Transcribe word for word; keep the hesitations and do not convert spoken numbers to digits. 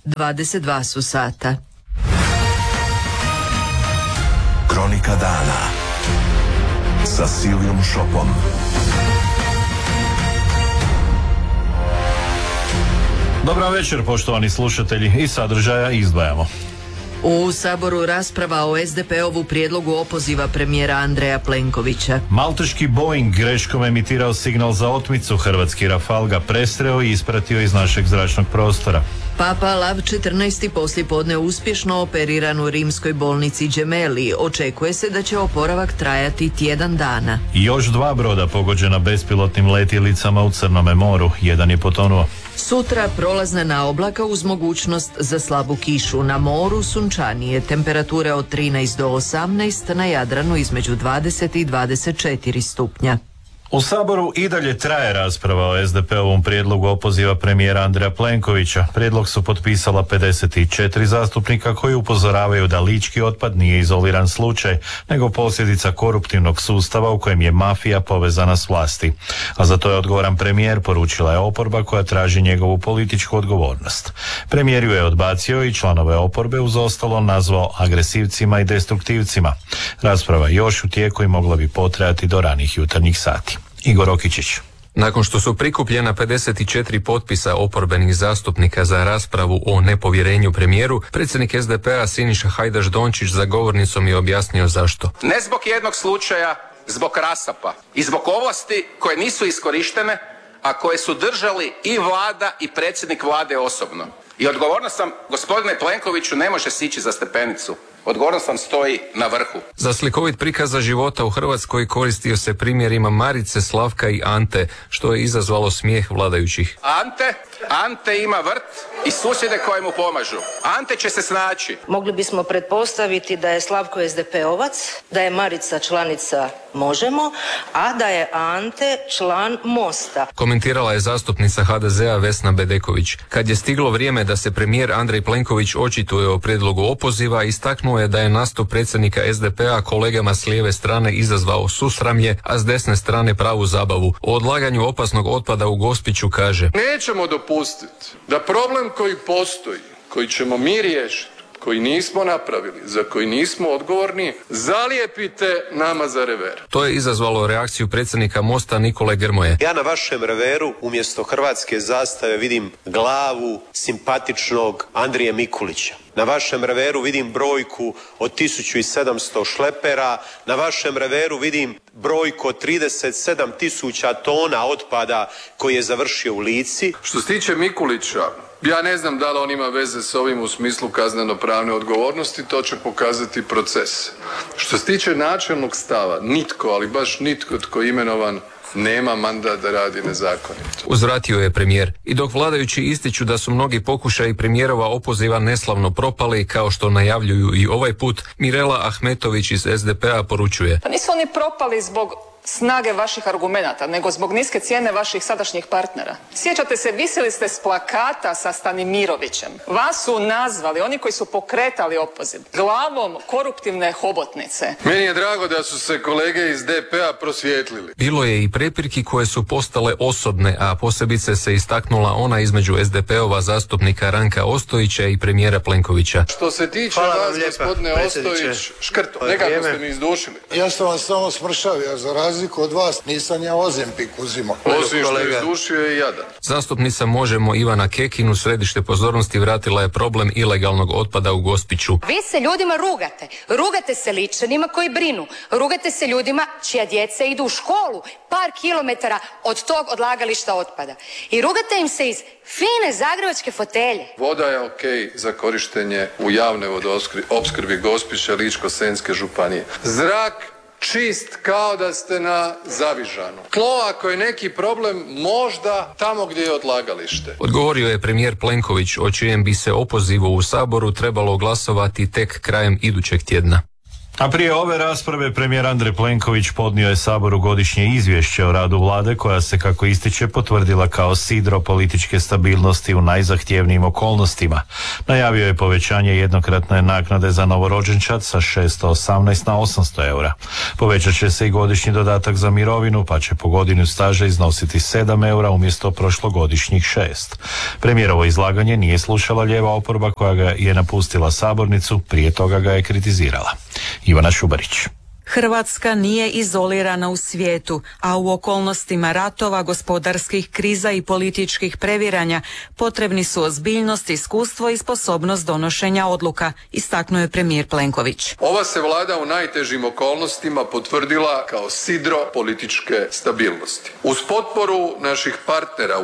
dvadeset dva su sata. Kronika dana sa Silijom Šopom. Dobar večer, poštovani slušatelji, i sadržaja izdvajamo. U Saboru rasprava o es de pe-ovu prijedlogu opoziva premijera Andreja Plenkovića. Malteški Boeing greškom emitirao signal za otmicu, hrvatski Rafal ga prestreo i ispratio iz našeg zračnog prostora. Papa Lav četrnaesti poslijepodne uspješno operiran u rimskoj bolnici Gemelli. Očekuje se da će oporavak trajati tjedan dana. I još dva broda pogođena bespilotnim letjelicama u Crnome moru, jedan je potonuo. Sutra prolazna na oblaka uz mogućnost za slabu kišu. Na moru sunčanije, temperature od trinaest do osamnaest, na Jadranu između dvadeset i dvadeset četiri stupnja. U Saboru i dalje traje rasprava o es de pe-ovom prijedlogu opoziva premijera Andreja Plenkovića. Prijedlog su potpisala pedeset četiri zastupnika koji upozoravaju da lički otpad nije izoliran slučaj, nego posljedica koruptivnog sustava u kojem je mafija povezana s vlasti. A za to je odgovoran premijer, poručila je oporba koja traži njegovu političku odgovornost. Premijer ju je odbacio i članove oporbe uz ostalo nazvao agresivcima i destruktivcima. Rasprava još u tijeku i mogla bi potrajati do ranih jutarnjih sati. Igor Okičić. Nakon što su prikupljena pedeset četiri potpisa oporbenih zastupnika za raspravu o nepovjerenju premijeru, predsjednik es de pe-a Siniša Hajdaš Dončić za govornicom je objasnio zašto. Ne zbog jednog slučaja, zbog rasapa i zbog ovlasti koje nisu iskorištene, a koje su držali i vlada i predsjednik vlade osobno. I odgovornost sam, gospodine Plenkoviću, ne može sići za stepenicu. Odgovornost vam stoji na vrhu. Za slikovit prikaza života u Hrvatskoj koristio se primjerima Marice, Slavka i Ante, što je izazvalo smijeh vladajućih. Ante, Ante ima vrt i susjede koje mu pomažu. Ante će se snaći. Mogli bismo pretpostaviti da je Slavko es de pe-ovac, da je Marica članica Možemo, a da je Ante član Mosta. Komentirala je zastupnica ha de zea Vesna Bedeković. Kad je stiglo vrijeme da se premijer Andrej Plenković očituje o prijedlogu opoziva, istaknuo je da je nastup predsjednika es de pe-a kolegama s lijeve strane izazvao susramlje, a s desne strane pravu zabavu. O odlaganju opasnog otpada u Gospiću kaže: nećemo dopustiti da problem koji postoji, koji ćemo mi riješiti, koji nismo napravili, za koji nismo odgovorni, zalijepite nama za rever. To je izazvalo reakciju predsjednika Mosta Nikole Grmoje. Ja na vašem reveru umjesto hrvatske zastave vidim glavu simpatičnog Andrije Mikulića. Na vašem reveru vidim brojku od tisuću sedamsto šlepera, na vašem reveru vidim brojku od trideset sedam tisuća tona otpada koji je završio u Lici. Što se tiče Mikulića, ja ne znam da li on ima veze s ovim u smislu kazneno-pravne odgovornosti, to će pokazati proces. Što se tiče načelnog stava, nitko, ali baš nitko tko je imenovan nema mandat da radi nezakonito. Uzvratio je premijer. I dok vladajući ističu da su mnogi pokušaji premijerova opoziva neslavno propali, kao što najavljuju i ovaj put, Mirela Ahmetović iz es de pe-a poručuje: pa nisu oni propali zbog snage vaših argumenata, nego zbog niske cijene vaših sadašnjih partnera. Sjećate se, visili ste s plakata sa Stanimirovićem. Vas su nazvali, oni koji su pokretali opoziv, glavom koruptivne hobotnice. Meni je drago da su se kolege iz de pe-a prosvijetlili. Bilo je i prepirki koje su postale osobne, a posebice se istaknula ona između es de pe-ova zastupnika Ranka Ostojića i premijera Plenkovića. Što se tiče vas, gospodine Ostojić, škrto, nekako ste mi izdušili. Ja sam vas samo smršavio, za razliku od vas nisam ja Ozempik uzimao. Osim što je izdušio je jadan. Zastupnica Možemo Ivana Kekin u središte pozornosti vratila je problem ilegalnog otpada u Gospiću. Vi se ljudima rugate. Rugate se Ličanima koji brinu. Rugate se ljudima čija djeca idu u školu par kilometara od tog odlagališta otpada. I rugate im se iz fine zagrebačke fotelje. Voda je okej za korištenje u javnoj vodoopskrbi Gospića, Ličko-senjske županije. Zrak čist kao da ste na Zavižanu. Tlo, ako je neki problem, možda tamo gdje je odlagalište. Odgovorio je premijer Plenković, o čijem bi se opozivu u Saboru trebalo glasovati tek krajem idućeg tjedna. A prije ove rasprave premijer Andrej Plenković podnio je Saboru godišnje izvješće o radu vlade koja se, kako ističe, potvrdila kao sidro političke stabilnosti u najzahtjevnijim okolnostima. Najavio je povećanje jednokratne naknade za novorođenčad sa šesto osamnaest na osamsto eura. Povećat će se i godišnji dodatak za mirovinu, pa će po godinu staža iznositi sedam eura umjesto prošlogodišnjih šest. Premijerovo izlaganje nije slušala lijeva oporba koja ga je napustila sabornicu, prije toga ga je kritizirala. Ivana Šubarić. Hrvatska nije izolirana u svijetu, a u okolnostima ratova, gospodarskih kriza i političkih previranja potrebni su ozbiljnost, iskustvo i sposobnost donošenja odluka, istaknuo je premijer Plenković. Ova se vlada u najtežim okolnostima potvrdila kao sidro političke stabilnosti. Uz potporu naših partnera u